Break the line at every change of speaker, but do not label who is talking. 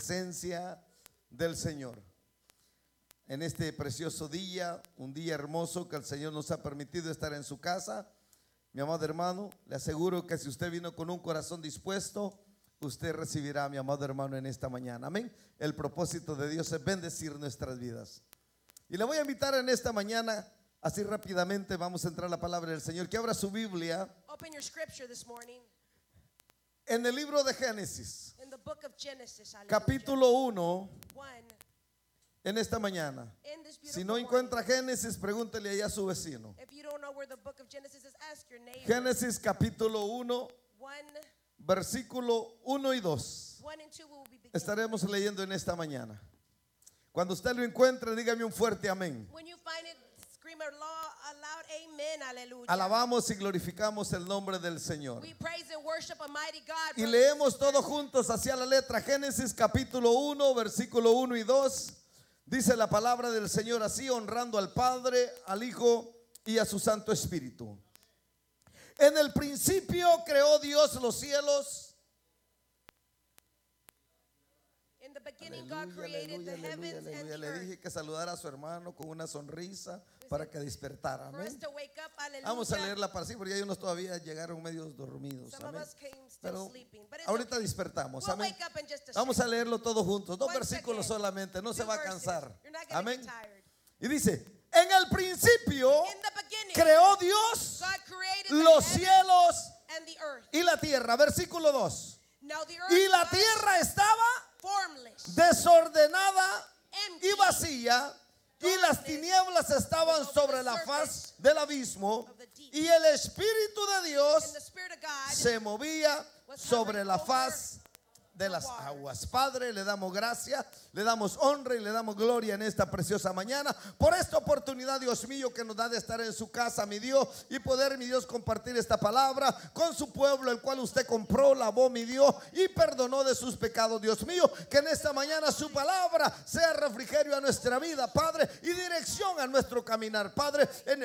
presencia del Señor. En este precioso día, un día hermoso que el Señor nos ha permitido estar en su casa, mi amado hermano, le aseguro que si usted vino con un corazón dispuesto, usted recibirá, mi amado hermano, en esta mañana. Amén. El propósito de Dios es bendecir nuestras vidas. Y le voy a invitar en esta mañana, así rápidamente vamos a entrar a la palabra del Señor, que abra su Biblia
Open your scripture this morning
en el libro de Génesis,
in the book of Genesis.
capítulo 1,
1.
en esta mañana.
In this
Si
beautiful
no encuentra Génesis, pregúntele allá a su vecino.
morning, if you don't know where the book of Genesis is, ask your neighbor.
Génesis capítulo 1,
1,
versículo 1 y 2.
1 and 2 we will be beginning.
Estaremos leyendo en esta mañana. Cuando usted lo encuentre, dígame un fuerte amén.
When you find it, scream a loud amen, hallelujah.
Alabamos y glorificamos el nombre del Señor.
We praise and worship a mighty God.
Y leemos todos juntos hacia la letra. Génesis capítulo 1, versículo 1 y 2. Dice la palabra del Señor así, honrando al Padre, al Hijo y a su Santo Espíritu. En el principio creó Dios los cielos.
In the beginning, God created the heavens and the
Le
earth.
dije que saludara a su hermano con una sonrisa para que despertara.
For us
Amén.
to wake up, hallelujah.
Vamos a leerla para sí, porque hay unos todavía llegaron medios dormidos.
Some of
Amén.
us came still
Pero
sleeping, but it's
ahorita
okay.
despertamos.
We'll
Amén.
wake up in just a
Vamos a
second.
leerlo todos juntos. 2
One
versículos
second.
solamente. No se
2
va a
verses.
cansar.
You're not gonna
Amén.
get tired.
Y dice: en el principio
In the beginning,
creó Dios
God created
los
the heavens
cielos
and the earth.
y la tierra. Versículo 2.
Now the earth
Y la
was
tierra estaba
formless,
desordenada
empty,
y vacía, y las tinieblas estaban sobre la faz del abismo, y el Espíritu de Dios
and the Spirit of God
se movía sobre la faz de las aguas. Padre, le damos gracias, le damos honra y le damos gloria en esta preciosa mañana por esta oportunidad, Dios mío, que nos da de estar en su casa, mi Dios, y poder, mi Dios, compartir esta palabra con su pueblo, el cual usted compró, lavó, mi Dios, y perdonó de sus pecados, Dios mío. Que en esta mañana su palabra sea refrigerio a nuestra vida, Padre, y dirección a nuestro caminar, Padre, en